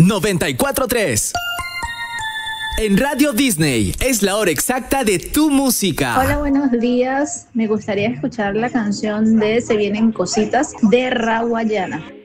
94.3. En Radio Disney es la hora exacta de tu música. Hola, buenos días. Me gustaría escuchar la canción de Se vienen cositas de Rawayana.